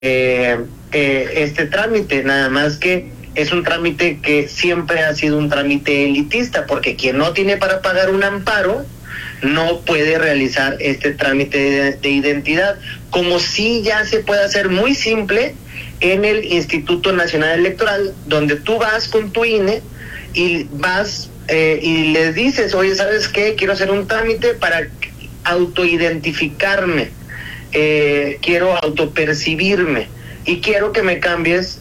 este trámite, nada más que es un trámite que siempre ha sido un trámite elitista, porque quien no tiene para pagar un amparo no puede realizar este trámite de identidad, como si ya se puede hacer muy simple en el Instituto Nacional Electoral, donde tú vas con tu INE y vas y les dices, oye, ¿sabes qué? Quiero hacer un trámite para autoidentificarme, quiero autopercibirme y quiero que me cambies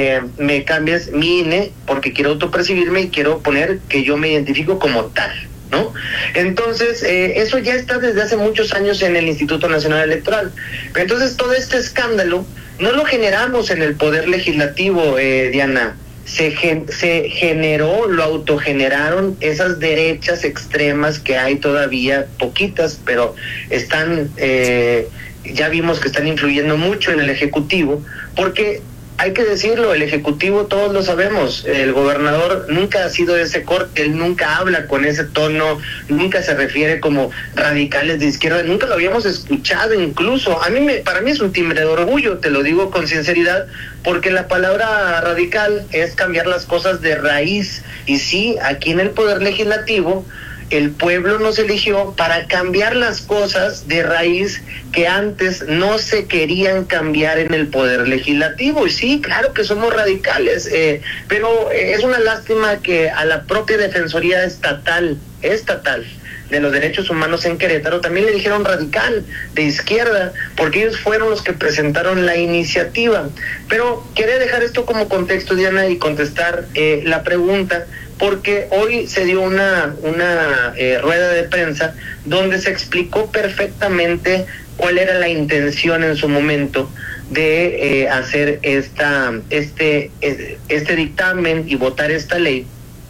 mi INE porque quiero autopercibirme y quiero poner que yo me identifico como tal, ¿no? Entonces, eso ya está desde hace muchos años en el Instituto Nacional Electoral. Entonces, todo este escándalo no lo generamos en el Poder Legislativo, Diana. Se generó, lo autogeneraron esas derechas extremas que hay todavía, poquitas, pero están, ya vimos que están influyendo mucho en el Ejecutivo, porque hay que decirlo, el Ejecutivo todos lo sabemos, el gobernador nunca ha sido de ese corte, él nunca habla con ese tono, nunca se refiere como radicales de izquierda, nunca lo habíamos escuchado incluso. Para mí es un timbre de orgullo, te lo digo con sinceridad, porque la palabra radical es cambiar las cosas de raíz, y sí, aquí en el Poder Legislativo el pueblo nos eligió para cambiar las cosas de raíz que antes no se querían cambiar en el Poder Legislativo. Y sí, claro que somos radicales, pero es una lástima que a la propia Defensoría Estatal de los Derechos Humanos en Querétaro también le dijeron radical, de izquierda, porque ellos fueron los que presentaron la iniciativa. Pero quería dejar esto como contexto, Diana, y contestar la pregunta, porque hoy se dio una rueda de prensa donde se explicó perfectamente cuál era la intención en su momento de hacer este dictamen y votar esta ley.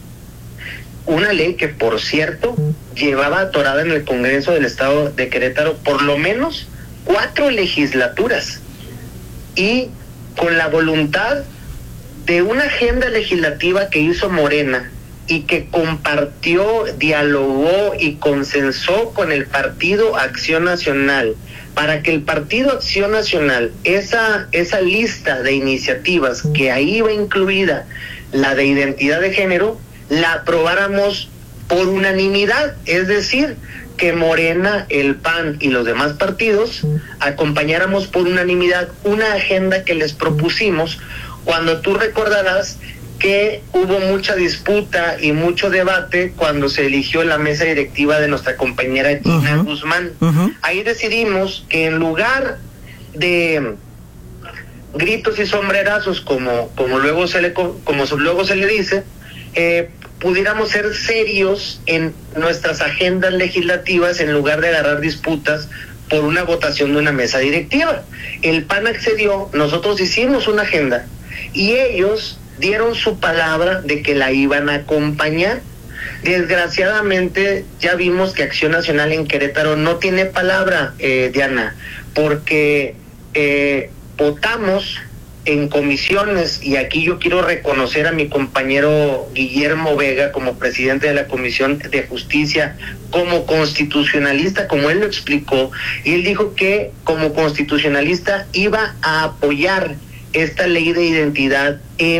Una ley que, por cierto, llevaba atorada en el Congreso del Estado de Querétaro por lo menos 4 legislaturas, y con la voluntad de una agenda legislativa que hizo Morena y que compartió, dialogó y consensó con el Partido Acción Nacional, para que el Partido Acción Nacional, esa lista de iniciativas que ahí iba incluida la de identidad de género, la aprobáramos por unanimidad, es decir, que Morena, el PAN y los demás partidos acompañáramos por unanimidad una agenda que les propusimos, cuando tú recordarás que hubo mucha disputa y mucho debate cuando se eligió la mesa directiva de nuestra compañera Gina Guzmán. Ahí decidimos que en lugar de gritos y sombrerazos, como luego se le dice, pudiéramos ser serios en nuestras agendas legislativas en lugar de agarrar disputas por una votación de una mesa directiva. El PAN accedió, nosotros hicimos una agenda y ellos dieron su palabra de que la iban a acompañar. Desgraciadamente ya vimos que Acción Nacional en Querétaro no tiene palabra, Diana, porque votamos en comisiones, y aquí yo quiero reconocer a mi compañero Guillermo Vega como presidente de la Comisión de Justicia, como constitucionalista, como él lo explicó, y él dijo que como constitucionalista iba a apoyar esta ley de identidad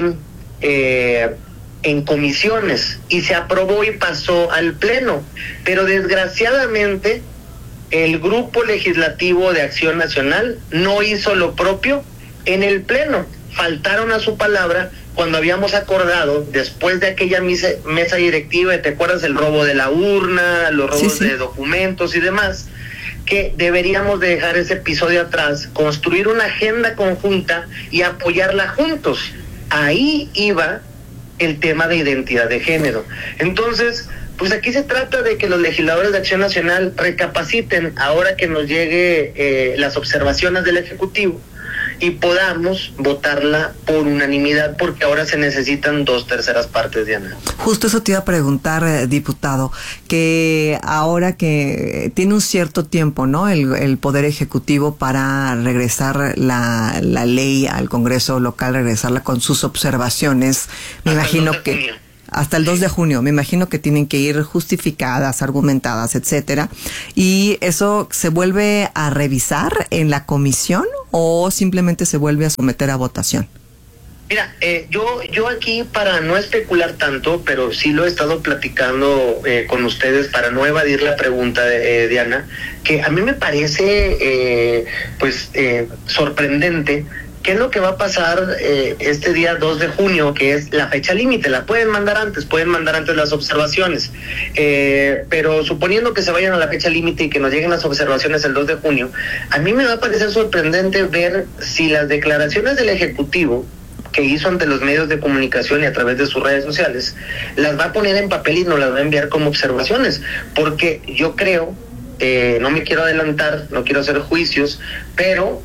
en comisiones, y se aprobó y pasó al Pleno, pero desgraciadamente el grupo legislativo de Acción Nacional no hizo lo propio en el Pleno. Faltaron a su palabra cuando habíamos acordado, después de aquella mesa directiva, ¿te acuerdas? El robo de la urna, los robos de documentos y demás, que deberíamos de dejar ese episodio atrás, construir una agenda conjunta y apoyarla juntos. Ahí iba el tema de identidad de género. Entonces, pues aquí se trata de que los legisladores de Acción Nacional recapaciten ahora que nos llegue las observaciones del Ejecutivo y podamos votarla por unanimidad, porque ahora se necesitan 2/3 partes, Diana. Justo eso te iba a preguntar, diputado, que ahora que tiene un cierto tiempo, ¿no?, el Poder Ejecutivo para regresar la ley al Congreso local, regresarla con sus observaciones, me imagino que hasta el 2 de junio. Me imagino que tienen que ir justificadas, argumentadas, etcétera. ¿Y eso se vuelve a revisar en la comisión o simplemente se vuelve a someter a votación? Mira, yo aquí, para no especular tanto, pero sí lo he estado platicando con ustedes para no evadir la pregunta de Diana, que a mí me parece sorprendente. ¿Qué es lo que va a pasar este día 2 de junio, que es la fecha límite? La pueden mandar antes las observaciones, pero suponiendo que se vayan a la fecha límite y que nos lleguen las observaciones el 2 de junio, a mí me va a parecer sorprendente ver si las declaraciones del Ejecutivo que hizo ante los medios de comunicación y a través de sus redes sociales, las va a poner en papel y nos las va a enviar como observaciones, porque yo creo, no me quiero adelantar, no quiero hacer juicios, pero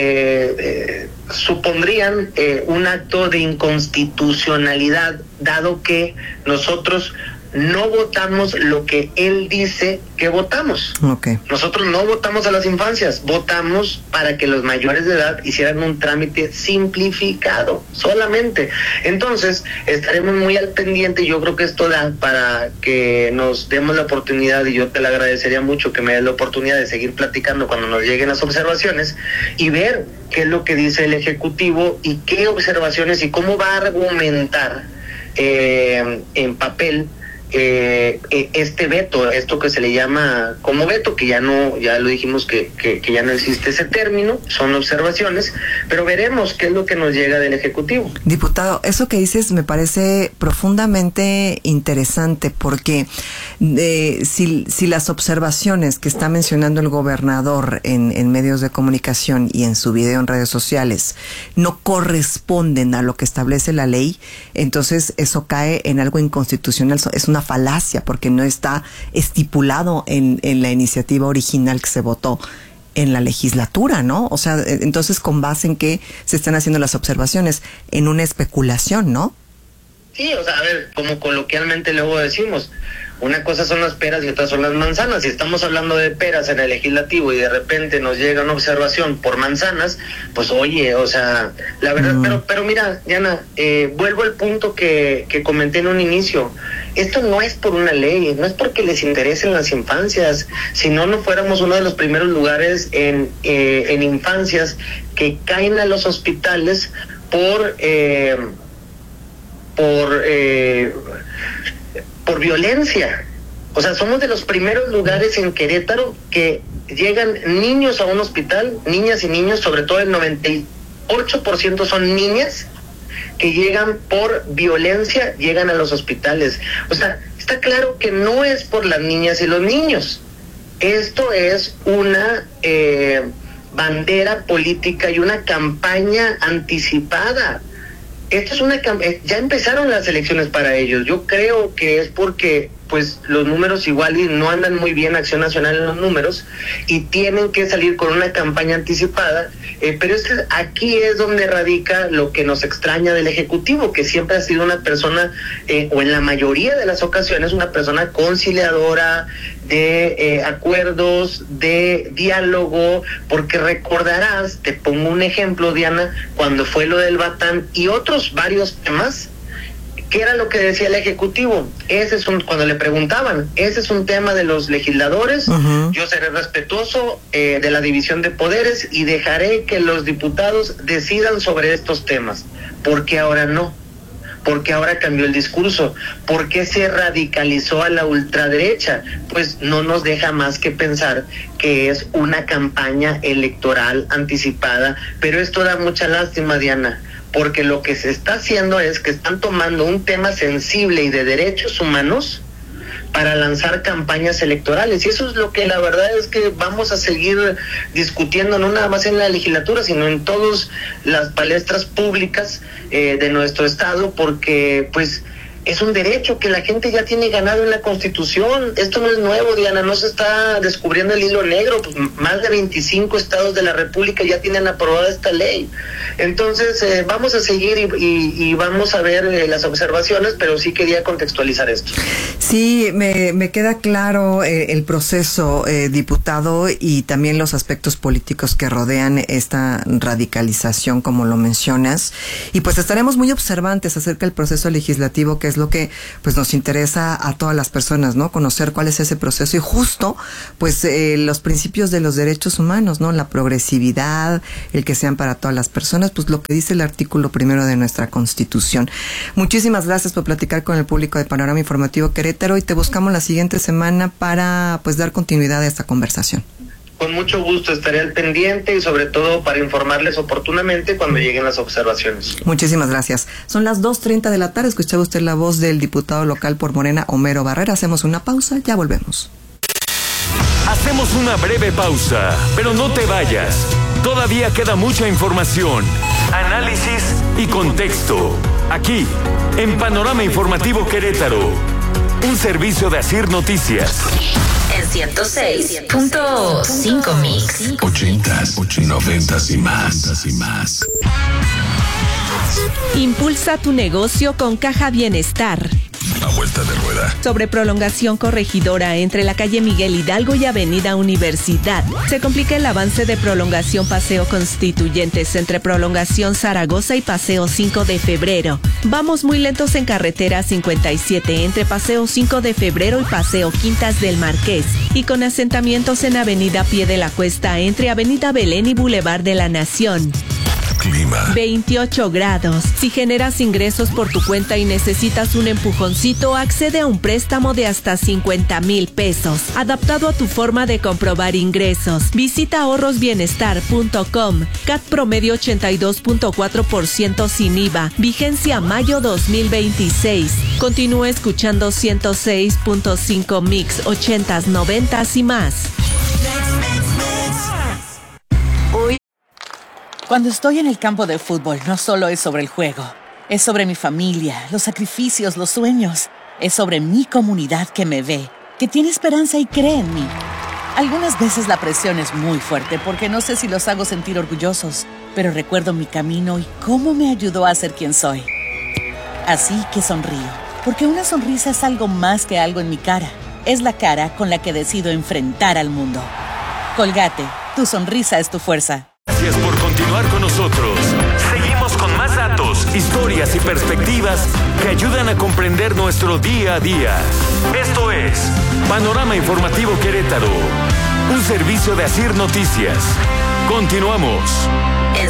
supondrían un acto de inconstitucionalidad, dado que nosotros no votamos lo que él dice que votamos. Okay. Nosotros no votamos a las infancias, votamos para que los mayores de edad hicieran un trámite simplificado solamente. Entonces estaremos muy al pendiente. Yo creo que esto da para que nos demos la oportunidad, y yo te lo agradecería mucho que me des la oportunidad de seguir platicando cuando nos lleguen las observaciones y ver qué es lo que dice el Ejecutivo y qué observaciones y cómo va a argumentar en papel este veto, esto que se le llama como veto, que ya lo dijimos que ya no existe ese término, son observaciones, pero veremos qué es lo que nos llega del Ejecutivo. Diputado, eso que dices me parece profundamente interesante, porque si las observaciones que está mencionando el gobernador en medios de comunicación y en su video en redes sociales no corresponden a lo que establece la ley, entonces eso cae en algo inconstitucional. Es una falacia, porque no está estipulado en la iniciativa original que se votó en la legislatura, ¿no? O sea, entonces, ¿con base en qué se están haciendo las observaciones? En una especulación, ¿no? Sí, o sea, a ver, como coloquialmente luego decimos, una cosa son las peras y otras son las manzanas. Si estamos hablando de peras en el legislativo y de repente nos llega una observación por manzanas, pues oye, o sea, la verdad, pero mira, Diana, vuelvo al punto que comenté en un inicio. Esto no es por una ley, no es porque les interesen las infancias, si no fuéramos uno de los primeros lugares en infancias que caen a los hospitales por violencia. O sea, somos de los primeros lugares en Querétaro que llegan niños a un hospital, niñas y niños, sobre todo el 98% son niñas que llegan por violencia, llegan a los hospitales. O sea, está claro que no es por las niñas y los niños. Esto es una bandera política y una campaña anticipada. Esto es ya empezaron las elecciones para ellos. Yo creo que es porque pues los números igual y no andan muy bien Acción Nacional en los números y tienen que salir con una campaña anticipada, pero aquí es donde radica lo que nos extraña del Ejecutivo, que siempre ha sido una persona, o en la mayoría de las ocasiones, una persona conciliadora, de acuerdos, de diálogo, porque recordarás, te pongo un ejemplo, Diana, cuando fue lo del Batán y otros varios temas, ¿qué era lo que decía el Ejecutivo? Cuando le preguntaban, ese es un tema de los legisladores, yo seré respetuoso de la división de poderes y dejaré que los diputados decidan sobre estos temas. ¿Por qué ahora no? ¿Por qué ahora cambió el discurso? ¿Por qué se radicalizó a la ultraderecha? Pues no nos deja más que pensar que es una campaña electoral anticipada, pero esto da mucha lástima, Diana, porque lo que se está haciendo es que están tomando un tema sensible y de derechos humanos para lanzar campañas electorales, y eso es lo que la verdad es que vamos a seguir discutiendo, no nada más en la legislatura, sino en todas las palestras públicas de nuestro estado, porque pues es un derecho que la gente ya tiene ganado en la Constitución. Esto no es nuevo, Diana, no se está descubriendo el hilo negro, pues más de 25 estados de la República ya tienen aprobada esta ley. Entonces vamos a seguir y vamos a ver las observaciones, pero sí quería contextualizar esto. Sí, me queda claro el proceso, diputado, y también los aspectos políticos que rodean esta radicalización, como lo mencionas, y pues estaremos muy observantes acerca del proceso legislativo, que es es lo que pues nos interesa a todas las personas, ¿no? Conocer cuál es ese proceso y justo pues los principios de los derechos humanos, ¿no? La progresividad, el que sean para todas las personas, pues lo que dice el artículo 1 de nuestra Constitución. Muchísimas gracias por platicar con el público de Panorama Informativo Querétaro y te buscamos la siguiente semana para pues dar continuidad a esta conversación. Con mucho gusto estaré al pendiente y sobre todo para informarles oportunamente cuando lleguen las observaciones. Muchísimas gracias. Son las 2:30 de la tarde. Escuchaba usted la voz del diputado local por Morena, Homero Barrera. Hacemos una pausa, ya volvemos. Hacemos una breve pausa, pero no te vayas. Todavía queda mucha información, análisis y contexto. Aquí, en Panorama Informativo Querétaro. Un servicio de Asir Noticias. En 106.5 Mix. 80s, 90s y más. Impulsa tu negocio con Caja Bienestar. A vuelta de rueda. Sobre prolongación corregidora entre la calle Miguel Hidalgo y Avenida Universidad. Se complica el avance de prolongación Paseo Constituyentes entre prolongación Zaragoza y Paseo 5 de Febrero. Vamos muy lentos en carretera 57 entre Paseo 5 de Febrero y Paseo Quintas del Marqués. Y con asentamientos en Avenida Pie de la Cuesta entre Avenida Belén y Boulevard de la Nación. Clima. 28 grados. Si generas ingresos por tu cuenta y necesitas un empujoncito, accede a un préstamo de hasta 50,000 pesos, adaptado a tu forma de comprobar ingresos. Visita ahorrosbienestar.com. CAT promedio 82.4% sin IVA. Vigencia mayo 2026. Continúa escuchando 106.5 Mix, 80s, 90s y más. Cuando estoy en el campo de fútbol, no solo es sobre el juego. Es sobre mi familia, los sacrificios, los sueños. Es sobre mi comunidad que me ve, que tiene esperanza y cree en mí. Algunas veces la presión es muy fuerte porque no sé si los hago sentir orgullosos, pero recuerdo mi camino y cómo me ayudó a ser quien soy. Así que sonrío, porque una sonrisa es algo más que algo en mi cara. Es la cara con la que decido enfrentar al mundo. Colgate, tu sonrisa es tu fuerza. Gracias por continuar con nosotros. Seguimos con más datos, historias y perspectivas que ayudan a comprender nuestro día a día. Esto es Panorama Informativo Querétaro, un servicio de Asir Noticias. Continuamos. En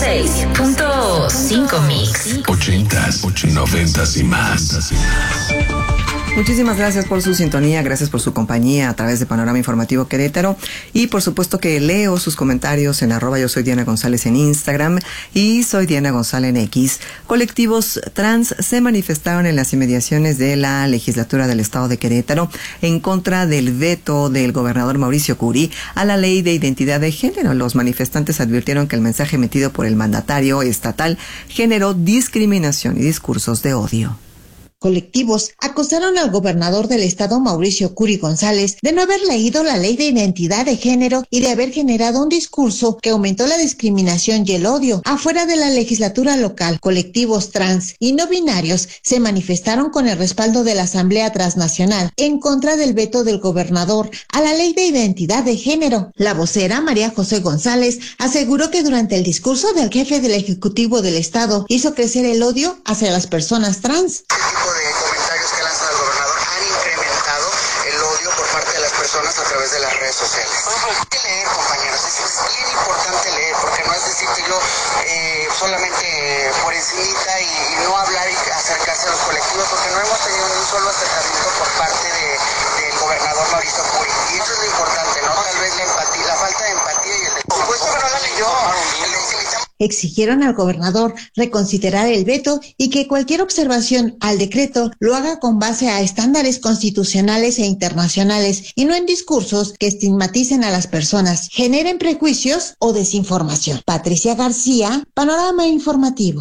106.5 Mix. 80s, 90s y más. Muchísimas gracias por su sintonía, gracias por su compañía a través de Panorama Informativo Querétaro y por supuesto que leo sus comentarios en @ yo soy Diana González en Instagram y soy Diana González en X. Colectivos trans se manifestaron en las inmediaciones de la legislatura del estado de Querétaro en contra del veto del gobernador Mauricio Curi a la ley de identidad de género. Los manifestantes advirtieron que el mensaje emitido por el mandatario estatal generó discriminación y discursos de odio. Colectivos acusaron al gobernador del estado Mauricio Curi González de no haber leído la ley de identidad de género y de haber generado un discurso que aumentó la discriminación y el odio. Afuera de la legislatura local, colectivos trans y no binarios se manifestaron con el respaldo de la Asamblea Transnacional en contra del veto del gobernador a la ley de identidad de género. La vocera María José González aseguró que durante el discurso del jefe del Ejecutivo del estado hizo crecer el odio hacia las personas trans. De comentarios que lanzan al gobernador han incrementado el odio por parte de las personas a través de las redes sociales. Hay que leer, compañeros, es bien importante leer, porque no es decir que yo solamente por encimita y no hablar y acercarse a los colectivos, porque no hemos tenido ni un solo acercamiento por parte del gobernador Mauricio Curi. Y eso es lo importante, ¿no? Tal vez la empatía, la falta de empatía y por supuesto que no la leyó. Exigieron al gobernador reconsiderar el veto y que cualquier observación al decreto lo haga con base a estándares constitucionales e internacionales y no en discursos que estigmaticen a las personas, generen prejuicios o desinformación. Patricia García, Panorama Informativo.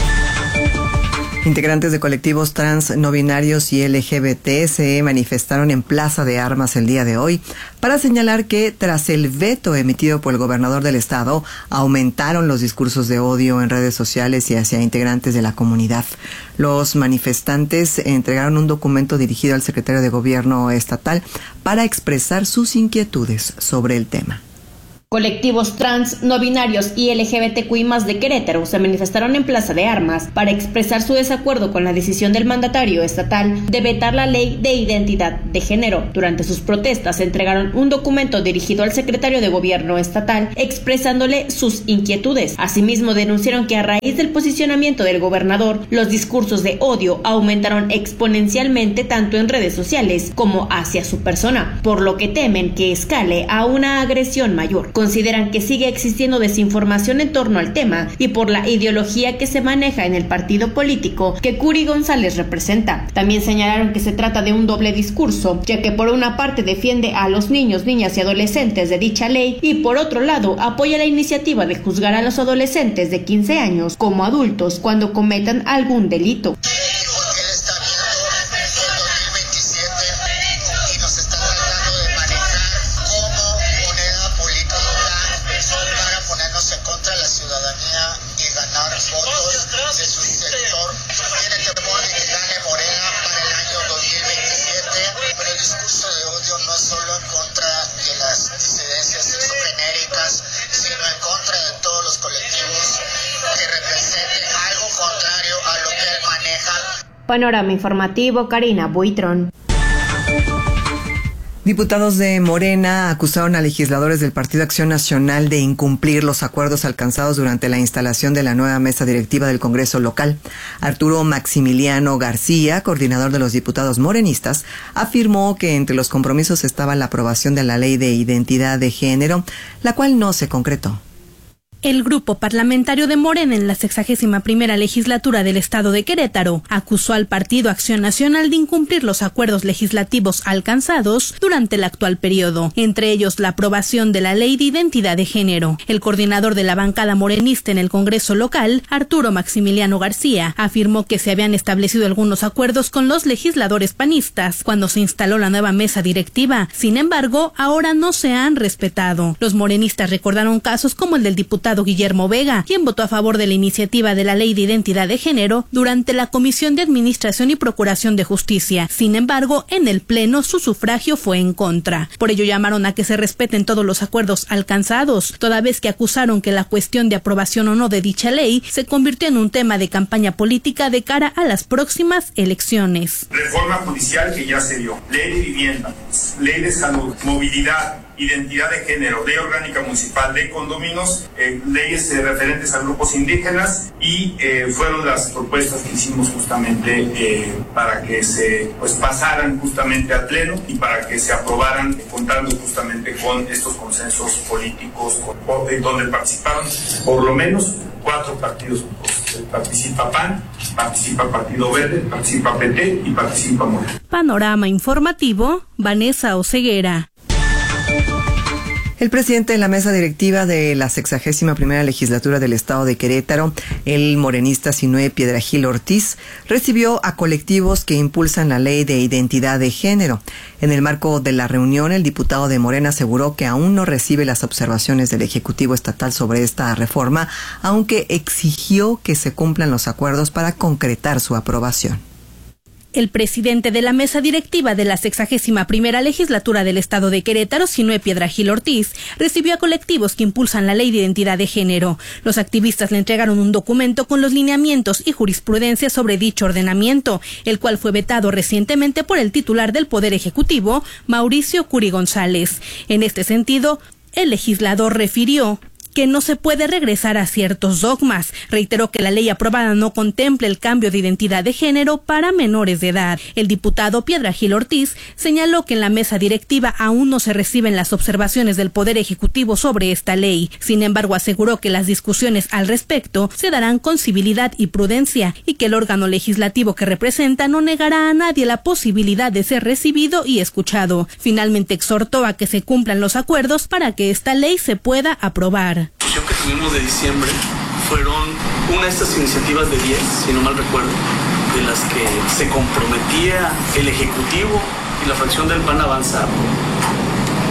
Integrantes de colectivos trans, no binarios y LGBT se manifestaron en Plaza de Armas el día de hoy para señalar que tras el veto emitido por el gobernador del estado, aumentaron los discursos de odio en redes sociales y hacia integrantes de la comunidad. Los manifestantes entregaron un documento dirigido al secretario de Gobierno estatal para expresar sus inquietudes sobre el tema. Colectivos trans, no binarios y LGBTQI+ de Querétaro se manifestaron en Plaza de Armas para expresar su desacuerdo con la decisión del mandatario estatal de vetar la ley de identidad de género. Durante sus protestas entregaron un documento dirigido al secretario de Gobierno estatal expresándole sus inquietudes. Asimismo, denunciaron que a raíz del posicionamiento del gobernador, los discursos de odio aumentaron exponencialmente tanto en redes sociales como hacia su persona, por lo que temen que escale a una agresión mayor. Consideran que sigue existiendo desinformación en torno al tema y por la ideología que se maneja en el partido político que Curi González representa. También señalaron que se trata de un doble discurso, ya que por una parte defiende a los niños, niñas y adolescentes de dicha ley y por otro lado apoya la iniciativa de juzgar a los adolescentes de 15 años como adultos cuando cometan algún delito. Panorama informativo, Karina Buitrón. Diputados de Morena acusaron a legisladores del Partido Acción Nacional de incumplir los acuerdos alcanzados durante la instalación de la nueva mesa directiva del Congreso local. Arturo Maximiliano García, coordinador de los diputados morenistas, afirmó que entre los compromisos estaba la aprobación de la Ley de Identidad de Género, la cual no se concretó. El grupo parlamentario de Morena en la 61ª legislatura del estado de Querétaro acusó al Partido Acción Nacional de incumplir los acuerdos legislativos alcanzados durante el actual periodo, entre ellos la aprobación de la Ley de Identidad de Género. El coordinador de la bancada morenista en el Congreso local, Arturo Maximiliano García, afirmó que se habían establecido algunos acuerdos con los legisladores panistas cuando se instaló la nueva mesa directiva. Sin embargo, ahora no se han respetado. Los morenistas recordaron casos como el del diputado Guillermo Vega, quien votó a favor de la iniciativa de la Ley de Identidad de Género durante la Comisión de Administración y Procuración de Justicia. Sin embargo, en el Pleno su sufragio fue en contra. Por ello llamaron a que se respeten todos los acuerdos alcanzados, toda vez que acusaron que la cuestión de aprobación o no de dicha ley se convirtió en un tema de campaña política de cara a las próximas elecciones. Reforma judicial que ya se dio, ley de vivienda, ley de salud, movilidad, identidad de género, ley orgánica municipal de condominios, leyes referentes a grupos indígenas y fueron las propuestas que hicimos justamente para que se pasaran justamente al pleno y para que se aprobaran contando justamente con estos consensos políticos donde participaron por lo menos 4 partidos. Participa PAN, participa Partido Verde, participa PT y participa Morena. Panorama informativo, Vanessa Oseguera. El presidente de la mesa directiva de la 61ª legislatura del estado de Querétaro, el morenista Sinué Piedrahíl Ortiz, recibió a colectivos que impulsan la ley de identidad de género. En el marco de la reunión, el diputado de Morena aseguró que aún no recibe las observaciones del Ejecutivo Estatal sobre esta reforma, aunque exigió que se cumplan los acuerdos para concretar su aprobación. El presidente de la mesa directiva de la 61ª legislatura del estado de Querétaro, Sinué Piedrahíl Ortiz, recibió a colectivos que impulsan la ley de identidad de género. Los activistas le entregaron un documento con los lineamientos y jurisprudencia sobre dicho ordenamiento, el cual fue vetado recientemente por el titular del Poder Ejecutivo, Mauricio Curi González. En este sentido, el legislador refirió que no se puede regresar a ciertos dogmas. Reiteró que la ley aprobada no contempla el cambio de identidad de género para menores de edad. El diputado Piedrahíl Ortiz señaló que en la mesa directiva aún no se reciben las observaciones del Poder Ejecutivo sobre esta ley. Sin embargo, aseguró que las discusiones al respecto se darán con civilidad y prudencia y que el órgano legislativo que representa no negará a nadie la posibilidad de ser recibido y escuchado. Finalmente exhortó a que se cumplan los acuerdos para que esta ley se pueda aprobar. La discusión que tuvimos de diciembre fueron una de estas iniciativas de 10, si no mal recuerdo, de las que se comprometía el Ejecutivo y la fracción del PAN a avanzar.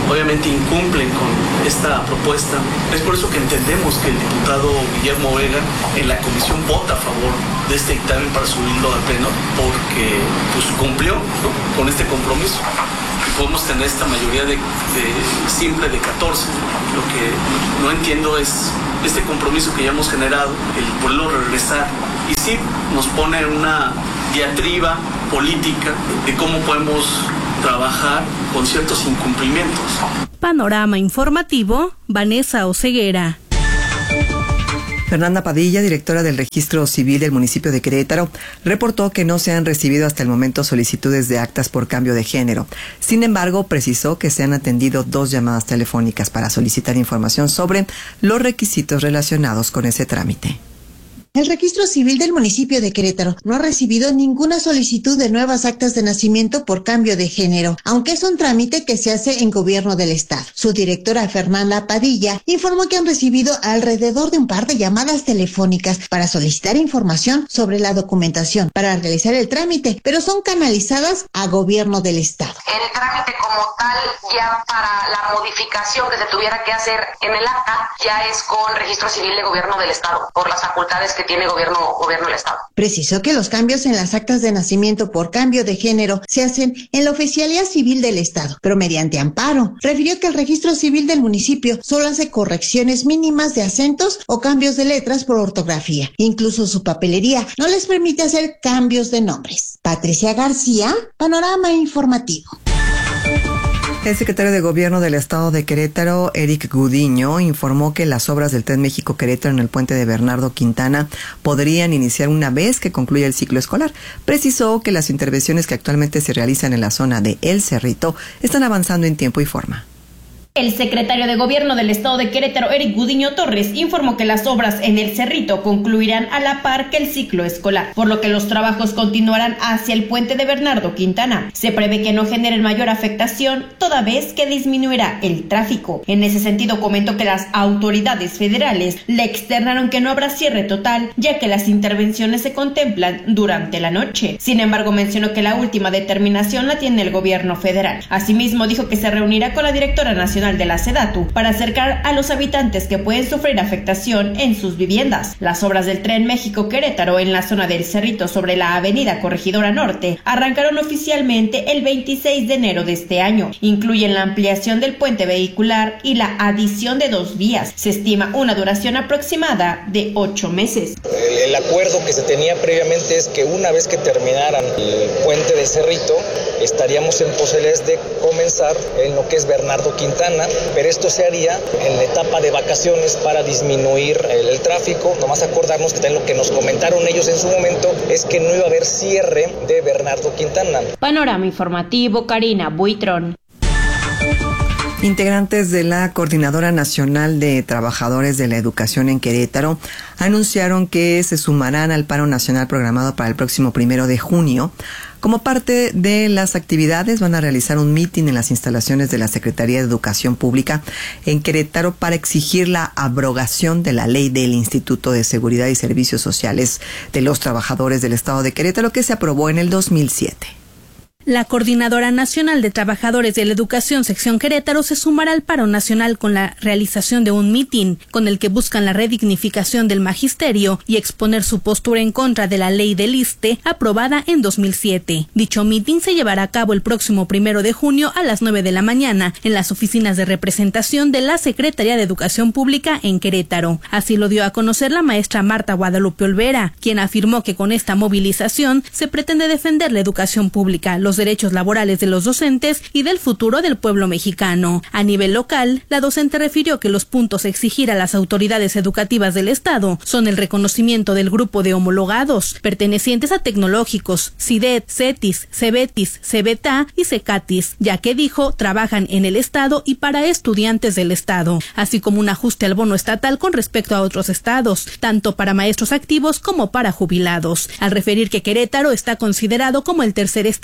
obviamente incumplen con esta propuesta. Es por eso que entendemos que el diputado Guillermo Vega en la comisión vota a favor de este dictamen para subirlo al pleno, porque pues cumplió, ¿no?, con este compromiso. Y podemos tener esta mayoría de simple de 14. Lo que no entiendo es este compromiso que ya hemos generado, el poderlo regresar. Y sí nos pone una diatriba política de cómo podemos trabajar con ciertos incumplimientos. Panorama informativo, Vanessa Oseguera. Fernanda Padilla, directora del Registro Civil del municipio de Querétaro, reportó que no se han recibido hasta el momento solicitudes de actas por cambio de género. Sin embargo, precisó que se han atendido 2 llamadas telefónicas para solicitar información sobre los requisitos relacionados con ese trámite. El Registro Civil del municipio de Querétaro no ha recibido ninguna solicitud de nuevas actas de nacimiento por cambio de género, aunque es un trámite que se hace en gobierno del estado. Su directora Fernanda Padilla informó que han recibido alrededor de un par de llamadas telefónicas para solicitar información sobre la documentación para realizar el trámite, pero son canalizadas a gobierno del estado. El trámite como tal, ya para la modificación que se tuviera que hacer en el acta, ya es con Registro Civil de Gobierno del estado, por las facultades que tiene gobierno del estado. Precisó que los cambios en las actas de nacimiento por cambio de género se hacen en la Oficialía Civil del estado, pero mediante amparo. Refirió que el Registro Civil del municipio solo hace correcciones mínimas de acentos o cambios de letras por ortografía. Incluso su papelería no les permite hacer cambios de nombres. Patricia García, Panorama Informativo. El secretario de Gobierno del Estado de Querétaro, Eric Gudiño, informó que las obras del Tren México-Querétaro en el puente de Bernardo Quintana podrían iniciar una vez que concluya el ciclo escolar. Precisó que las intervenciones que actualmente se realizan en la zona de El Cerrito están avanzando en tiempo y forma. El secretario de Gobierno del Estado de Querétaro, Eric Gudiño Torres, informó que las obras en El Cerrito concluirán a la par que el ciclo escolar, por lo que los trabajos continuarán hacia el puente de Bernardo Quintana. Se prevé que no generen mayor afectación, toda vez que disminuirá el tráfico. En ese sentido, comentó que las autoridades federales le externaron que no habrá cierre total, ya que las intervenciones se contemplan durante la noche. Sin embargo, mencionó que la última determinación la tiene el gobierno federal. Asimismo, dijo que se reunirá con la directora nacional de la SEDATU para acercar a los habitantes que pueden sufrir afectación en sus viviendas. Las obras del Tren México-Querétaro en la zona del Cerrito sobre la avenida Corregidora Norte arrancaron oficialmente el 26 de enero de este año. Incluyen la ampliación del puente vehicular y la adición de 2 vías. Se estima una duración aproximada de 8 meses. El acuerdo que se tenía previamente es que una vez que terminaran el puente del Cerrito, estaríamos en posibilidades de comenzar en lo que es Bernardo Quintana, pero esto se haría en la etapa de vacaciones para disminuir el tráfico. Nomás acordarnos que también lo que nos comentaron ellos en su momento es que no iba a haber cierre de Bernardo Quintana. Panorama informativo, Karina Buitrón. Integrantes de la Coordinadora Nacional de Trabajadores de la Educación en Querétaro anunciaron que se sumarán al paro nacional programado para el próximo 1 de junio. Como parte de las actividades, van a realizar un mitin en las instalaciones de la Secretaría de Educación Pública en Querétaro para exigir la abrogación de la ley del Instituto de Seguridad y Servicios Sociales de los Trabajadores del Estado de Querétaro, que se aprobó en el 2007. La Coordinadora Nacional de Trabajadores de la Educación Sección Querétaro se sumará al paro nacional con la realización de un mitin con el que buscan la redignificación del magisterio y exponer su postura en contra de la ley del ISSSTE aprobada en 2007. Dicho mitin se llevará a cabo el próximo 1 de junio a las 9 de la mañana en las oficinas de representación de la Secretaría de Educación Pública en Querétaro. Así lo dio a conocer la maestra Marta Guadalupe Olvera, quien afirmó que con esta movilización se pretende defender la educación pública, los derechos laborales de los docentes y del futuro del pueblo mexicano. A nivel local, la docente refirió que los puntos a exigir a las autoridades educativas del Estado son el reconocimiento del grupo de homologados pertenecientes a tecnológicos, CIDET, CETIS, CEBETIS, CEBETA y CECATIS, ya que dijo trabajan en el Estado y para estudiantes del Estado, así como un ajuste al bono estatal con respecto a otros estados, tanto para maestros activos como para jubilados, al referir que Querétaro está considerado como el tercer estado más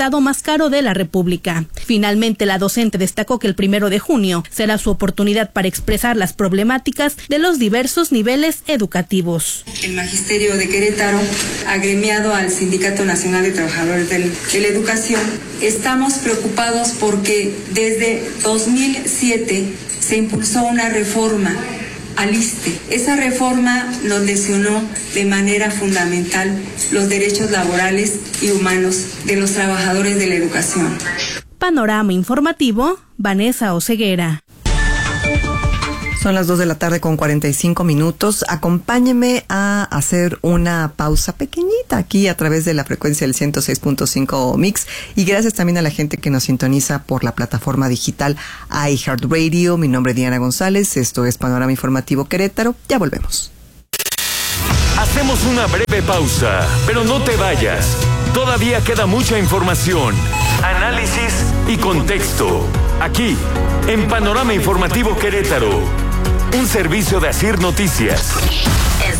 caro de la República. Finalmente, la docente destacó que el 1 de junio será su oportunidad para expresar las problemáticas de los diversos niveles educativos. El Magisterio de Querétaro, agremiado al Sindicato Nacional de Trabajadores de la Educación, estamos preocupados porque desde 2007 se impulsó una reforma al ISSSTE. Esa reforma nos lesionó de manera fundamental los derechos laborales y humanos de los trabajadores de la educación. Panorama informativo, Vanessa Oseguera. Son las 2:45 p.m. Acompáñeme a hacer una pausa pequeñita aquí a través de la frecuencia del 106.5 Mix. Y gracias también a la gente que nos sintoniza por la plataforma digital iHeartRadio. Mi nombre es Diana González. Esto es Panorama Informativo Querétaro. Ya volvemos. Hacemos una breve pausa, pero no te vayas. Todavía queda mucha información, análisis y contexto. Aquí, en Panorama Informativo Querétaro. Un servicio de Asir Noticias. En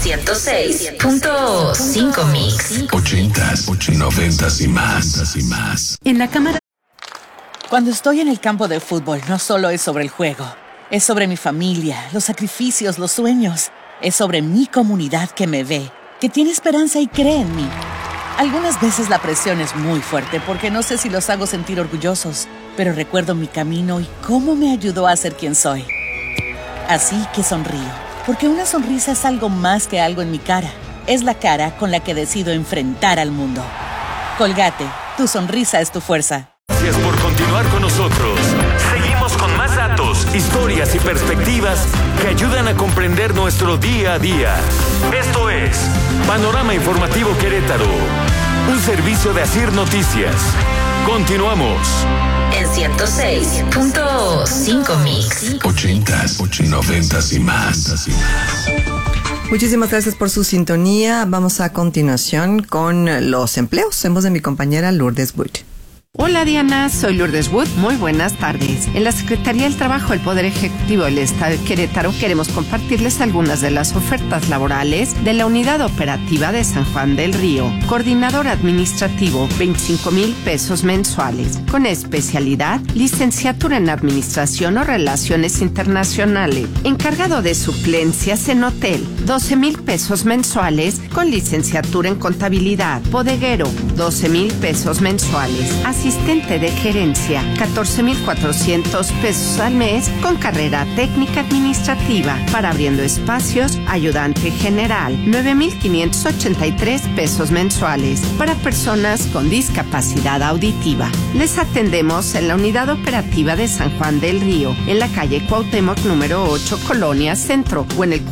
106.5 Mix. 80s, 90s y más. En la cámara. Cuando estoy en el campo de fútbol, no solo es sobre el juego. Es sobre mi familia, los sacrificios, los sueños. Es sobre mi comunidad que me ve, que tiene esperanza y cree en mí. Algunas veces la presión es muy fuerte porque no sé si los hago sentir orgullosos, pero recuerdo mi camino y cómo me ayudó a ser quien soy. Así que sonrío, porque una sonrisa es algo más que algo en mi cara. Es la cara con la que decido enfrentar al mundo. Colgate, tu sonrisa es tu fuerza. Gracias por continuar con nosotros. Seguimos con más datos, historias y perspectivas que ayudan a comprender nuestro día a día. Esto es Panorama Informativo Querétaro, un servicio de Asir Noticias. Continuamos. En 106.5 Mix. 80s, 90s y más. Muchísimas gracias por su sintonía. Vamos a continuación con los empleos en voz de mi compañera Lourdes Wood. Hola Diana, soy Lourdes Wood. Muy buenas tardes. En la Secretaría del Trabajo del Poder Ejecutivo del Estado de Querétaro queremos compartirles algunas de las ofertas laborales de la Unidad Operativa de San Juan del Río. Coordinador administrativo, 25,000 pesos mensuales. Con especialidad, licenciatura en Administración o Relaciones Internacionales. Encargado de suplencias en hotel, 12,000 pesos mensuales con licenciatura en Contabilidad. Bodeguero, 12,000 pesos mensuales. Asistente de gerencia, 14,400 pesos al mes con carrera técnica administrativa. Para abriendo espacios, ayudante general, 9,583 pesos mensuales. Para personas con discapacidad auditiva. Les atendemos en la Unidad Operativa de San Juan del Río, en la calle Cuauhtémoc número 8, Colonia Centro, o en el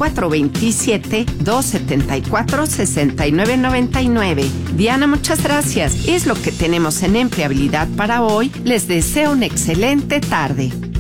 427-274-6999. Diana, muchas gracias. Es lo que tenemos en empleabilidad para hoy. Les deseo una excelente tarde.